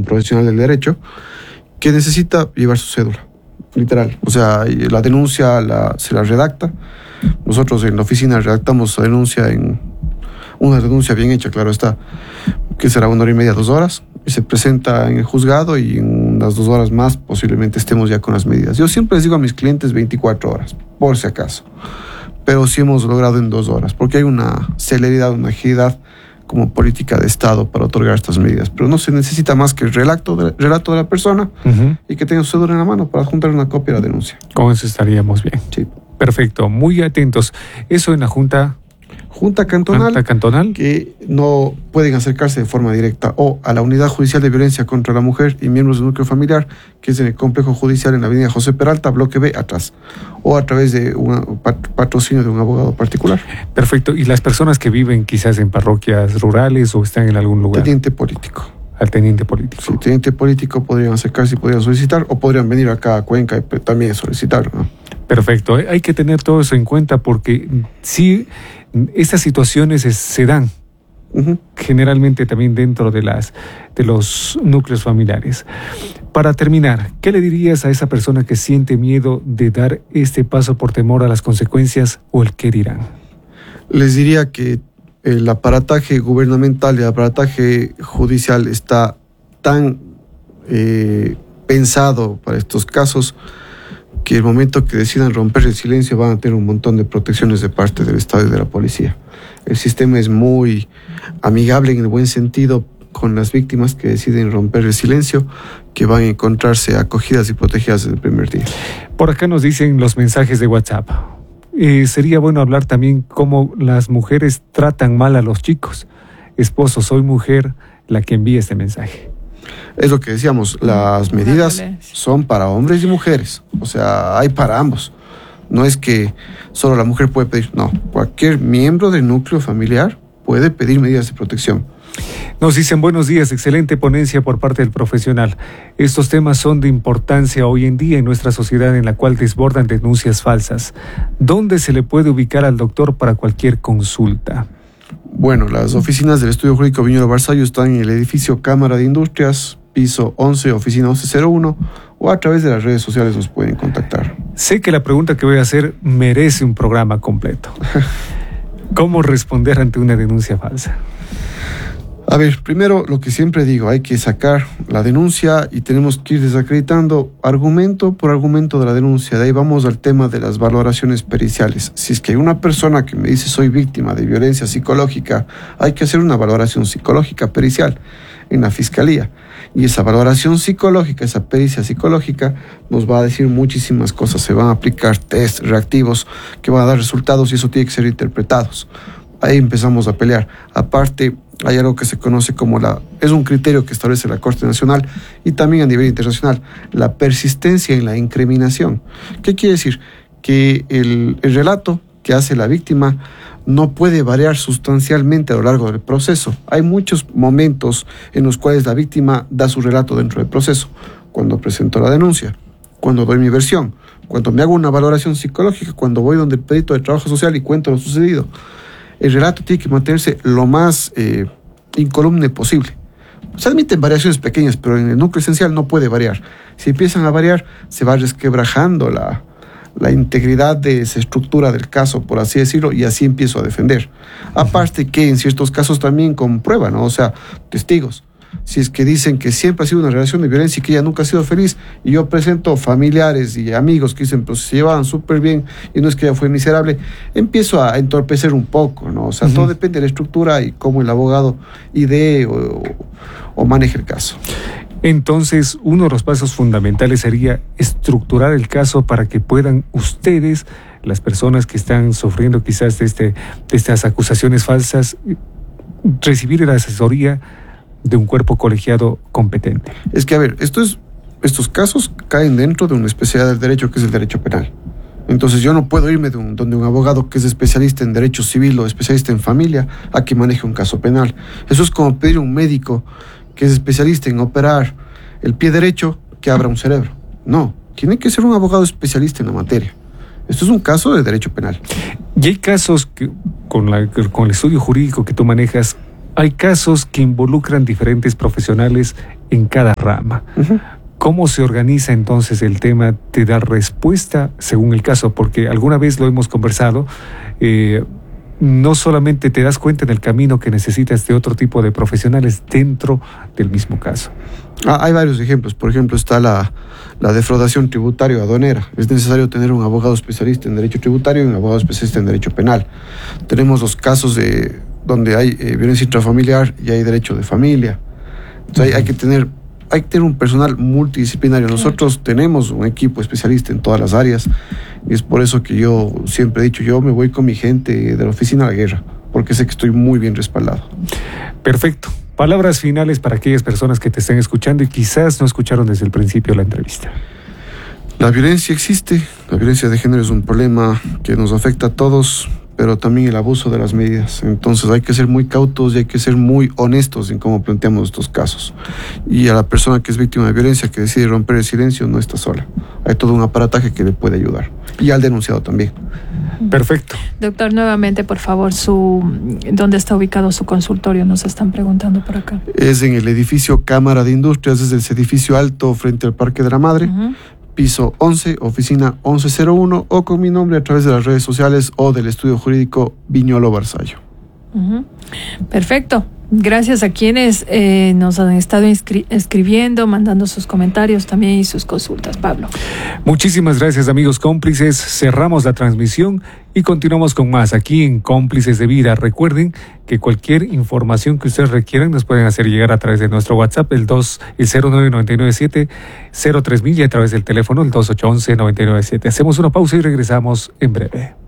profesional del derecho que necesita llevar su cédula, literal. O sea, la denuncia se la redacta. Nosotros en la oficina redactamos la denuncia una denuncia bien hecha, claro está, que será 1 hora y media, 2 horas, y se presenta en el juzgado y en unas 2 horas más posiblemente estemos ya con las medidas. Yo siempre les digo a mis clientes 24 horas, por si acaso, pero sí hemos logrado en 2 horas, porque hay una celeridad, una agilidad como política de Estado para otorgar estas medidas, pero no se necesita más que el relato de la persona y que tenga su cédula en la mano para juntar una copia de la denuncia. Con eso estaríamos bien. Sí. Perfecto, muy atentos. Eso en la Junta Cantonal, que no pueden acercarse de forma directa o a la Unidad Judicial de Violencia contra la Mujer y Miembros del Núcleo Familiar, que es en el Complejo Judicial en la Avenida José Peralta, bloque B, atrás, o a través de un patrocinio de un abogado particular. Perfecto. ¿Y las personas que viven quizás en parroquias rurales o están en algún lugar? Teniente político. Al teniente político. Sí, teniente político podrían acercarse y podrían solicitar, o podrían venir acá a Cuenca y también solicitar, ¿no? Perfecto. Hay que tener todo eso en cuenta porque sí, estas situaciones se dan generalmente también dentro de los núcleos familiares. Para terminar, ¿qué le dirías a esa persona que siente miedo de dar este paso por temor a las consecuencias o el qué dirán? Les diría que el aparataje gubernamental y el aparataje judicial está tan pensado para estos casos que el momento que decidan romper el silencio van a tener un montón de protecciones de parte del Estado y de la policía. El sistema es muy amigable en el buen sentido con las víctimas que deciden romper el silencio, que van a encontrarse acogidas y protegidas desde el primer día. Por acá nos dicen los mensajes de WhatsApp. Sería bueno hablar también cómo las mujeres tratan mal a los chicos. Esposo, soy mujer la que envía este mensaje. Es lo que decíamos, las medidas son para hombres y mujeres, o sea, hay para ambos. No es que solo la mujer puede pedir, no, cualquier miembro del núcleo familiar puede pedir medidas de protección. Nos dicen buenos días, excelente ponencia por parte del profesional. Estos temas son de importancia hoy en día en nuestra sociedad en la cual desbordan denuncias falsas. ¿Dónde se le puede ubicar al doctor para cualquier consulta? Bueno, las oficinas del Estudio Jurídico Viñuelo Barzallo están en el edificio Cámara de Industrias, piso 11, oficina 1101, o a través de las redes sociales nos pueden contactar. Sé que la pregunta que voy a hacer merece un programa completo. ¿Cómo responder ante una denuncia falsa? A ver, primero lo que siempre digo, hay que sacar la denuncia y tenemos que ir desacreditando argumento por argumento de la denuncia. De ahí vamos al tema de las valoraciones periciales. Si es que hay una persona que me dice soy víctima de violencia psicológica, hay que hacer una valoración psicológica pericial en la fiscalía. Y esa valoración psicológica, esa pericia psicológica, nos va a decir muchísimas cosas. Se van a aplicar test reactivos que van a dar resultados y eso tiene que ser interpretados. Ahí empezamos a pelear. Aparte, hay algo que se conoce como es un criterio que establece la Corte Nacional y también a nivel internacional, la persistencia en la incriminación. ¿Qué quiere decir? Que el relato que hace la víctima no puede variar sustancialmente a lo largo del proceso. Hay muchos momentos en los cuales la víctima da su relato dentro del proceso. Cuando presento la denuncia, cuando doy mi versión, cuando me hago una valoración psicológica, cuando voy donde el perito de trabajo social y cuento lo sucedido. El relato tiene que mantenerse lo más incólume posible. Se admiten variaciones pequeñas, pero en el núcleo esencial no puede variar. Si empiezan a variar, se va resquebrajando la integridad de esa estructura del caso, por así decirlo, y así empiezo a defender. Aparte que en ciertos casos también con prueba, ¿no? O sea, testigos. Si es que dicen que siempre ha sido una relación de violencia y que ella nunca ha sido feliz, y yo presento familiares y amigos que dicen, pues se llevaban súper bien y no es que ella fue miserable, empiezo a entorpecer un poco, ¿no? O sea, todo depende de la estructura y cómo el abogado idee o maneje el caso. Entonces, uno de los pasos fundamentales sería estructurar el caso para que puedan ustedes, las personas que están sufriendo quizás de estas acusaciones falsas, recibir la asesoría de un cuerpo colegiado competente. Es que, a ver, estos casos caen dentro de una especialidad del derecho que es el derecho penal. Entonces yo no puedo irme donde un abogado que es especialista en derecho civil o especialista en familia a que maneje un caso penal. Eso es como pedir a un médico que es especialista en operar el pie derecho que abra un cerebro. No, tiene que ser un abogado especialista en la materia. Esto es un caso de derecho penal. Y hay casos que con el estudio jurídico que tú manejas, Hay casos que involucran diferentes profesionales en cada rama. ¿Cómo se organiza entonces el tema de dar respuesta según el caso? Porque alguna vez lo hemos conversado, no solamente te das cuenta en el camino que necesitas de otro tipo de profesionales dentro del mismo caso. Hay varios ejemplos. Por ejemplo, está la defraudación tributaria o aduanera. Es necesario tener un abogado especialista en derecho tributario y un abogado especialista en derecho penal. Tenemos los casos donde hay violencia intrafamiliar y hay derecho de familia. Entonces hay que tener un personal multidisciplinario. Nosotros tenemos un equipo especialista en todas las áreas y es por eso que yo siempre he dicho, yo me voy con mi gente de la oficina de la guerra, porque sé que estoy muy bien respaldado. Perfecto. Palabras finales para aquellas personas que te estén escuchando y quizás no escucharon desde el principio de la entrevista. La violencia existe, la violencia de género es un problema que nos afecta a todos, pero también el abuso de las medidas. Entonces hay que ser muy cautos y hay que ser muy honestos en cómo planteamos estos casos. Y a la persona que es víctima de violencia, que decide romper el silencio, no está sola. Hay todo un aparataje que le puede ayudar. Y al denunciado también. Perfecto. Doctor, nuevamente, por favor, ¿dónde está ubicado su consultorio? Nos están preguntando por acá. Es en el edificio Cámara de Industrias, es el edificio alto frente al Parque de la Madre. Piso 11, oficina 1101, o con mi nombre a través de las redes sociales o del estudio jurídico Viñolo Barzallo. Perfecto. Gracias a quienes nos han estado escribiendo, mandando sus comentarios también y sus consultas. Pablo. Muchísimas gracias, amigos cómplices. Cerramos la transmisión y continuamos con más aquí en Cómplices de Vida. Recuerden que cualquier información que ustedes requieran nos pueden hacer llegar a través de nuestro WhatsApp, el 09997-03000, y a través del teléfono el 2811-997. Hacemos una pausa y regresamos en breve.